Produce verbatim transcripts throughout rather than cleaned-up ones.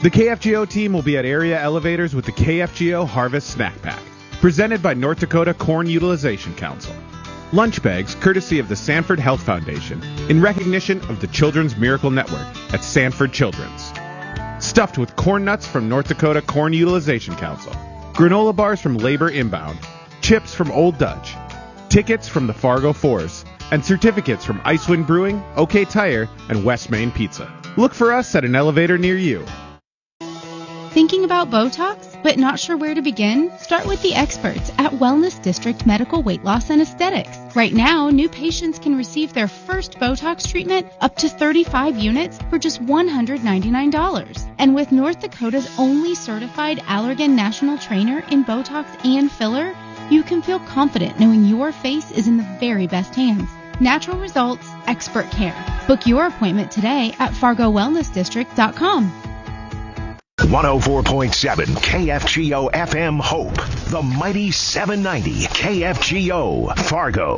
The K F G O team will be at area elevators with the K F G O Harvest Snack Pack, presented by North Dakota Corn Utilization Council. Lunch bags courtesy of the Sanford Health Foundation in recognition of the Children's Miracle Network at Sanford Children's. Stuffed with corn nuts from North Dakota Corn Utilization Council. Granola bars from Labor Inbound. Chips from Old Dutch. Tickets from the Fargo Force. And certificates from Icewind Brewing, OK Tire, and West Main Pizza. Look for us at an elevator near you. Thinking about Botox, but not sure where to begin? Start with the experts at Wellness District Medical Weight Loss and Aesthetics. Right now, new patients can receive their first Botox treatment up to thirty-five units for just one hundred ninety-nine dollars. And with North Dakota's only certified Allergan National Trainer in Botox and filler, you can feel confident knowing your face is in the very best hands. Natural results, expert care. Book your appointment today at fargo wellness district dot com. one oh four point seven K F G O F M Hope, the mighty seven ninety K F G O Fargo.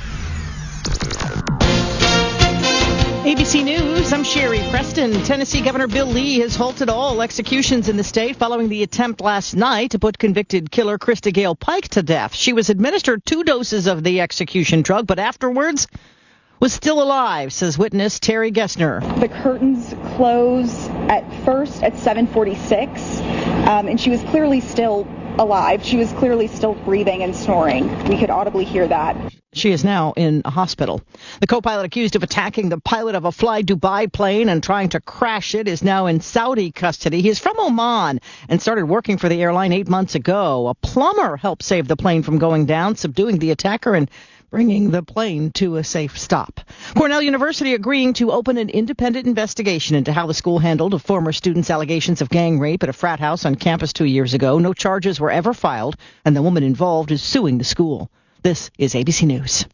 A B C News, I'm Sherry Preston. Tennessee Governor Bill Lee has halted all executions in the state following the attempt last night to put convicted killer Krista Gale Pike to death. She was administered two doses of the execution drug, but afterwards was still alive, says witness Terry Gessner. The curtains close at first at seven forty-six, um, and she was clearly still alive. She was clearly still breathing and snoring. We could audibly hear that. She is now in a hospital. The co-pilot accused of attacking the pilot of a Fly Dubai plane and trying to crash it is now in Saudi custody. He is from Oman and started working for the airline eight months ago. A plumber helped save the plane from going down, subduing the attacker and bringing the plane to a safe stop. Cornell University agreeing to open an independent investigation into how the school handled a former student's allegations of gang rape at a frat house on campus two years ago. No charges were ever filed, and the woman involved is suing the school. This is A B C News.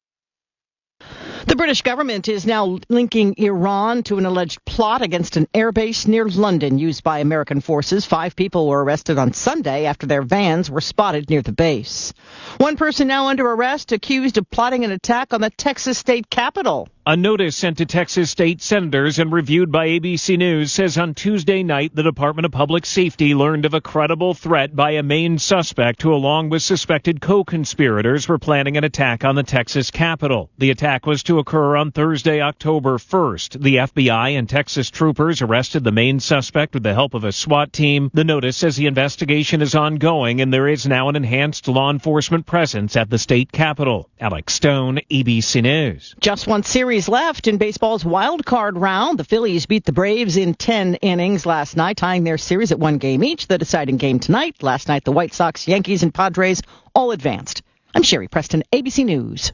The British government is now linking Iran to an alleged plot against an airbase near London used by American forces. Five people were arrested on Sunday after their vans were spotted near the base. One person now under arrest accused of plotting an attack on the Texas state capitol. A notice sent to Texas state senators and reviewed by A B C News says on Tuesday night the Department of Public Safety learned of a credible threat by a main suspect who, along with suspected co-conspirators, were planning an attack on the Texas Capitol. The attack was to occur on Thursday, October first. The F B I and Texas troopers arrested the main suspect with the help of a SWAT team. The notice says the investigation is ongoing and there is now an enhanced law enforcement presence at the state capitol. Alex Stone, A B C News. Just one series left in baseball's wild card round. The Phillies beat the Braves in ten innings last night, tying their series at one game each. The deciding game tonight. Last night, the White Sox, Yankees, and Padres all advanced. I'm Sherry Preston, A B C News.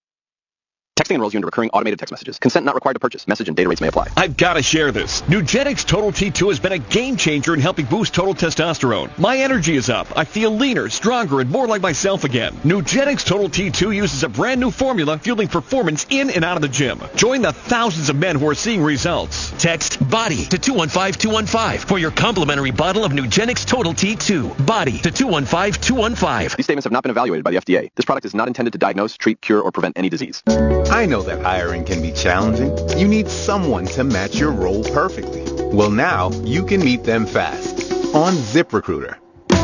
Texting enrolls you into recurring automated text messages. Consent not required to purchase. Message and data rates may apply. I've got to share this. Nugenix Total T two has been a game changer in helping boost total testosterone. My energy is up. I feel leaner, stronger, and more like myself again. Nugenix Total T two uses a brand new formula fueling performance in and out of the gym. Join the thousands of men who are seeing results. Text BODY to two one five two one five for your complimentary bottle of Nugenix Total T two. BODY to two one five two one five. These statements have not been evaluated by the F D A. This product is not intended to diagnose, treat, cure, or prevent any disease. I know that hiring can be challenging. You need someone to match your role perfectly. Well, now you can meet them fast on ZipRecruiter.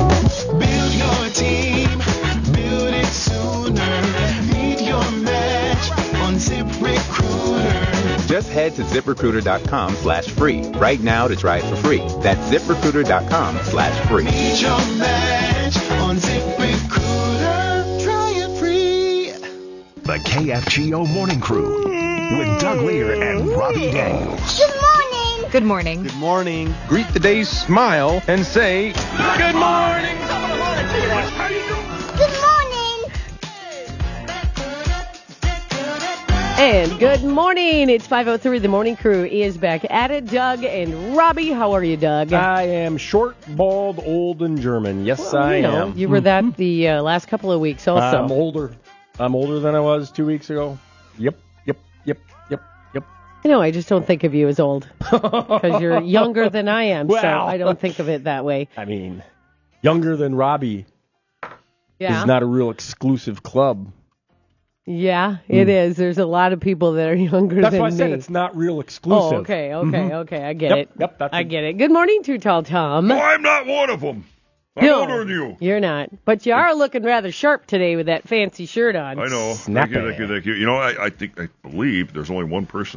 Build your team, build it sooner. Meet your match on ZipRecruiter. Just head to ZipRecruiter.com slash free right now to try it for free. That's ZipRecruiter.com slash free. Meet your match on ZipRecruiter. Try it free. The K F G O Morning Crew with Doug Lear and Robbie Daniels. Good morning. Good morning. Good morning. Greet the day, smile, and say, good morning. Good morning. And good morning. It's five oh three. The Morning Crew is back at it. Doug and Robbie, how are you, Doug? I am short, bald, old, and German. Yes, well, I you know, am. You were that the uh, last couple of weeks also. I'm older. I'm older than I was two weeks ago. Yep, yep, yep, yep, yep. You know, I just don't think of you as old because you're younger than I am, well, so I don't think of it that way. I mean, younger than Robbie yeah. is not a real exclusive club. Yeah, it Mm. is. There's a lot of people that are younger That's than why I me. said it's not real exclusive. Oh, okay, okay, Mhm. okay. I get Yep, it. Yep, that's I it. get it. Good morning, Too Tall Tom. Oh, I'm not one of them. I'm No, older than you. You're not. But you are looking rather sharp today with that fancy shirt on. I know. Snap Thank you, it. thank you, thank you. You know, I, I think, I believe there's only one person